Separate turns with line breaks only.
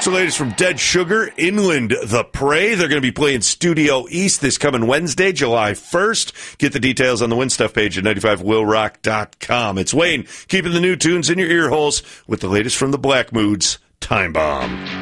the latest from Dead Sugar, Inland the Prey. They're going to be playing Studio East this coming Wednesday, July 1st. Get the details on the Win Stuff page at 95willrock.com. It's Wayne, keeping the new tunes in your ear holes with the latest from the Black Moods, Time Bomb.